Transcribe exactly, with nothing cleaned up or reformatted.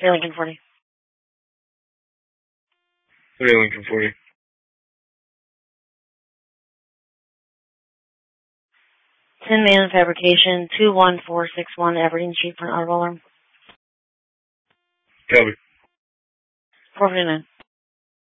Say Lincoln forty. Say Lincoln forty. Tin Man Fabrication, two one four six one Aberdeen Street for an auto alarm. Copy. four fifty-nine.